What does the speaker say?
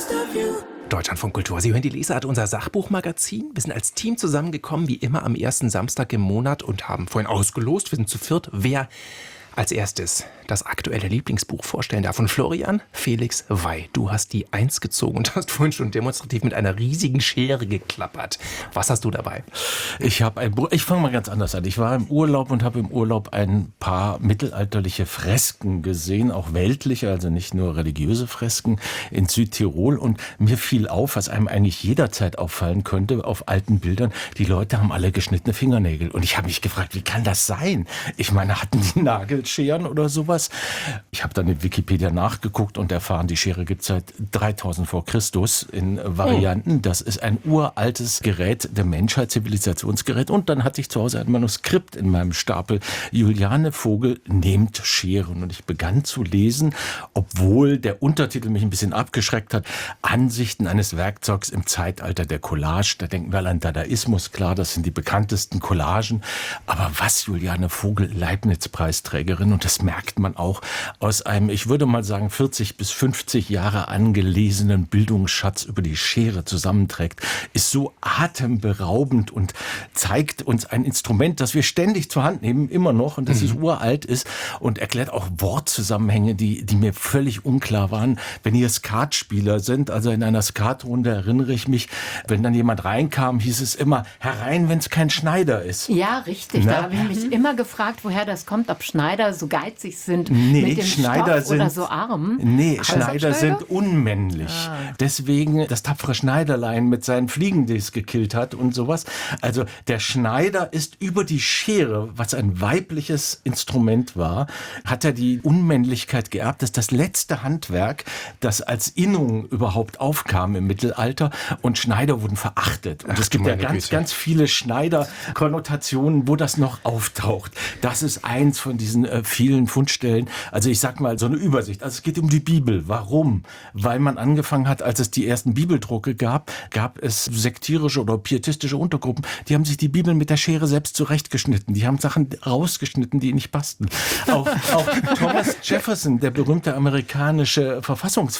Deutschlandfunk Kultur. Sie hören die Lesart, unser Sachbuchmagazin. Wir sind als Team zusammengekommen, wie immer am ersten Samstag im Monat und haben vorhin ausgelost, wir sind zu viert, wer als erstes das aktuelle Lieblingsbuch vorstellen darf. Von Florian Felix Wey. Du hast die 1 gezogen und hast vorhin schon demonstrativ mit einer riesigen Schere geklappert. Was hast du dabei? Ich fange mal ganz anders an. Ich war im Urlaub und habe im Urlaub ein paar mittelalterliche Fresken gesehen, auch weltliche, also nicht nur religiöse Fresken in Südtirol. Und mir fiel auf, was einem eigentlich jederzeit auffallen könnte auf alten Bildern, die Leute haben alle geschnittene Fingernägel. Und ich habe mich gefragt, wie kann das sein? Ich meine, hatten die Nagelscheren oder sowas? Ich habe dann in Wikipedia nachgeguckt und erfahren, die Schere gibt es seit 3000 vor Christus in Varianten. Das ist ein uraltes Gerät der Menschheit, Zivilisationsgerät. Und dann hatte ich zu Hause ein Manuskript in meinem Stapel. Juliane Vogel nehmt Scheren. Und ich begann zu lesen, obwohl der Untertitel mich ein bisschen abgeschreckt hat. Ansichten eines Werkzeugs im Zeitalter der Collage. Da denken wir an Dadaismus, klar, das sind die bekanntesten Collagen. Aber was Juliane Vogel, Leibniz-Preisträgerin, und das merkt man auch aus einem, ich würde mal sagen, 40 bis 50 Jahre angelesenen Bildungsschatz über die Schere zusammenträgt, ist so atemberaubend und zeigt uns ein Instrument, das wir ständig zur Hand nehmen, immer noch, und das ist uralt ist, und erklärt auch Wortzusammenhänge, die mir völlig unklar waren. Wenn ihr Skatspieler sind, also in einer Skatrunde erinnere ich mich, wenn dann jemand reinkam, hieß es immer, herein, wenn es kein Schneider ist. Ja, richtig. Na? Da habe ich mich immer gefragt, woher das kommt, ob Schneider so geizig sind Nee, mit dem Schneider Stoff oder so arm. Nee, Also Schneider sind unmännlich. Deswegen das tapfere Schneiderlein mit seinen Fliegen, die es gekillt hat und sowas. Also der Schneider ist über die Schere, was ein weibliches Instrument war, hat er die Unmännlichkeit geerbt. Das ist das letzte Handwerk, das als Innung überhaupt aufkam im Mittelalter, und Schneider wurden verachtet. Und es gibt ja ganz viele Schneider-Konnotationen, wo das noch auftaucht. Das ist eins von diesen vielen Fundstellen. Also ich sag mal, so eine Übersicht. Also es geht um die Bibel. Warum? Weil man angefangen hat, als es die ersten Bibeldrucke gab es sektierische oder pietistische Untergruppen, die haben sich die Bibel mit der Schere selbst zurechtgeschnitten. Die haben Sachen rausgeschnitten, die nicht passten. Auch Thomas Jefferson, der berühmte amerikanische